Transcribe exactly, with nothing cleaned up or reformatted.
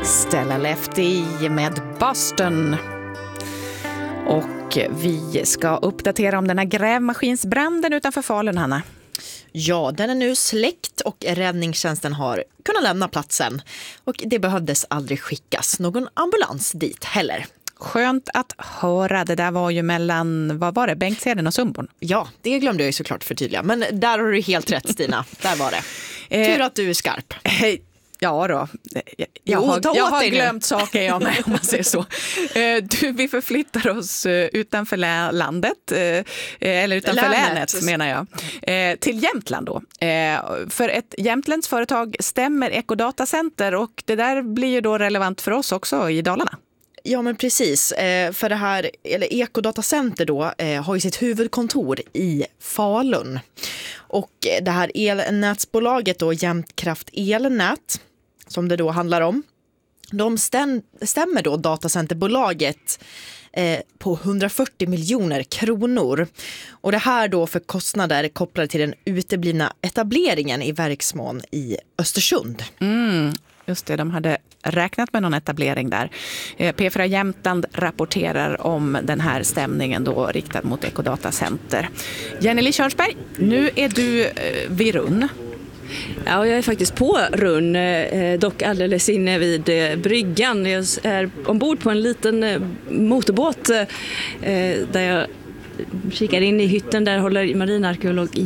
Stella Lefty med Boston. Och vi ska uppdatera om den här grävmaskinsbranden utanför Falun, Hanna. Ja, den är nu släckt och räddningstjänsten har kunnat lämna platsen. Och det behövdes aldrig skickas någon ambulans dit heller. Skönt att höra. Det där var ju mellan, vad var det, Bengtsheden och Sundborn? Ja, det glömde jag ju såklart förtydliga. Men där har du helt rätt, Stina. Där var det. Tur att du är skarp. Hej. Ja då, jag, jo, har, jag har glömt nu. saker jag med, om man säger så. Du, vi förflyttar oss utanför landet, eller utanför länet, länet menar jag, till Jämtland då. För ett Jämtlands företag stämmer Ecodatacenter och det där blir ju då relevant för oss också i Dalarna. Ja, men precis. För det här, eller Ecodatacenter då, har ju sitt huvudkontor i Falun. Och det här elnätsbolaget då, Jämtkraft Elnät, som det då handlar om, de stäm, stämmer då datacenterbolaget eh, på hundrafyrtio miljoner kronor. Och det här då för kostnader kopplade till den uteblivna etableringen i verksmån i Östersund. Mm. Just det, de hade räknat med någon etablering där. P fyra Jämtland rapporterar om den här stämningen då riktad mot Ecodatacenter. Jenny Körnsberg, nu är du vid Runn. Ja, jag är faktiskt på Runn, dock alldeles inne vid bryggan. Jag är ombord på en liten motorbåt där jag kikar in i hytten. Där håller marinarkeolog